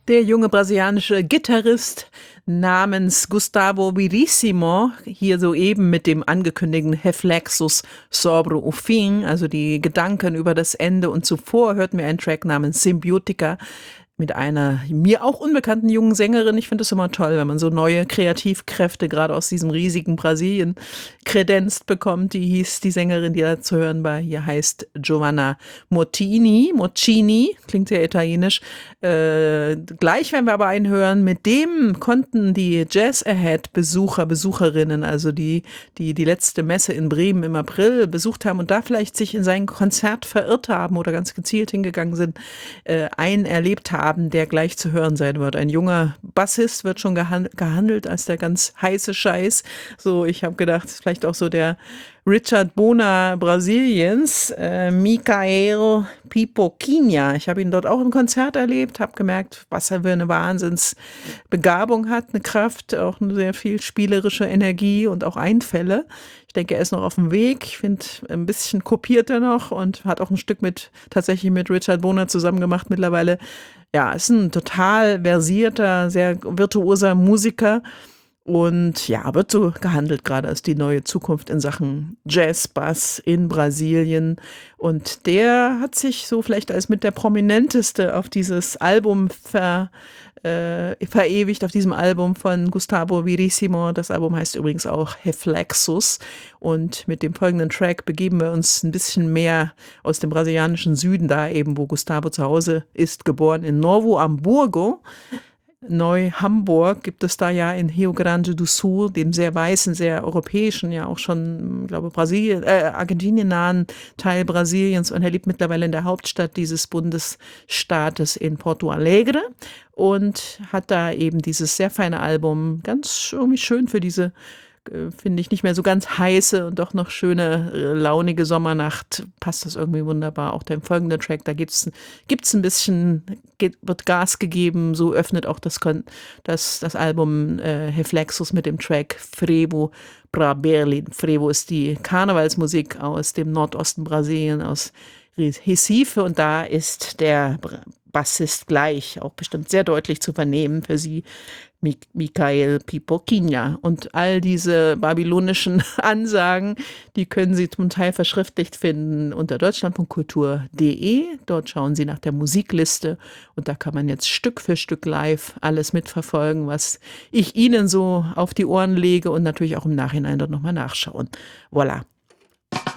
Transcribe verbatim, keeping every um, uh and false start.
Der junge brasilianische Gitarrist namens Gustavo Verissimo, hier soeben mit dem angekündigten Reflexos sobre o fim, also die Gedanken über das Ende. Und zuvor hörten wir einen Track namens Symbiotica mit einer mir auch unbekannten jungen Sängerin. Ich finde es immer toll, wenn man so neue Kreativkräfte gerade aus diesem riesigen Brasilien kredenzt bekommt. Die hieß die Sängerin, die da zu hören war, hier heißt Giovanna Mottini. Moccini, klingt sehr italienisch. Äh, gleich werden wir aber einen hören. Mit dem konnten die Jazz Ahead Besucher, Besucherinnen, also die, die die letzte Messe in Bremen im April besucht haben und da vielleicht sich in sein Konzert verirrt haben oder ganz gezielt hingegangen sind, äh, einen erlebt haben, der gleich zu hören sein wird. Ein junger Bassist wird schon gehan- gehandelt als der ganz heiße Scheiß. So, ich habe gedacht, vielleicht auch so der Richard Bona Brasiliens, äh, Michael Pipoquinha. Ich habe ihn dort auch im Konzert erlebt, habe gemerkt, was er für eine Wahnsinnsbegabung hat, eine Kraft, auch eine sehr viel spielerische Energie und auch Einfälle. Ich denke, er ist noch auf dem Weg. Ich finde, ein bisschen kopiert er noch und hat auch ein Stück mit, tatsächlich mit Richard Bona zusammen gemacht mittlerweile. Ja, ist ein total versierter, sehr virtuoser Musiker. Und ja, wird so gehandelt gerade als die neue Zukunft in Sachen Jazz-Bass in Brasilien. Und der hat sich so vielleicht als mit der prominenteste auf dieses Album ver, äh, verewigt, auf diesem Album von Gustavo Verissimo. Das Album heißt übrigens auch Reflexos. Und mit dem folgenden Track begeben wir uns ein bisschen mehr aus dem brasilianischen Süden, da eben, wo Gustavo zu Hause ist, geboren in Novo Hamburgo. Neu-Hamburg gibt es da ja in Rio Grande do Sul, dem sehr weißen, sehr europäischen, ja auch schon, ich glaube, Brasilien, äh, Argentinien nahen Teil Brasiliens, und er lebt mittlerweile in der Hauptstadt dieses Bundesstaates in Porto Alegre und hat da eben dieses sehr feine Album, ganz irgendwie schön für diese, äh, finde ich, nicht mehr so ganz heiße und doch noch schöne, äh, launige Sommernacht, passt das irgendwie wunderbar. Auch der folgende Track, da gibt's gibt's ein bisschen, geht, wird Gas gegeben, so öffnet auch das, Kon- das, das Album äh, Reflexos mit dem Track Frevo pra Berlin. Frevo ist die Karnevalsmusik aus dem Nordosten Brasilien, aus Recife, und da ist der Br- Bassist gleich, auch bestimmt sehr deutlich zu vernehmen für Sie, Mi- Michael Pipoquinha. Und all diese babylonischen Ansagen, die können Sie zum Teil verschriftlicht finden unter deutschlandfunkkultur punkt de. Dort schauen Sie nach der Musikliste und da kann man jetzt Stück für Stück live alles mitverfolgen, was ich Ihnen so auf die Ohren lege, und natürlich auch im Nachhinein dort nochmal nachschauen. Voilà.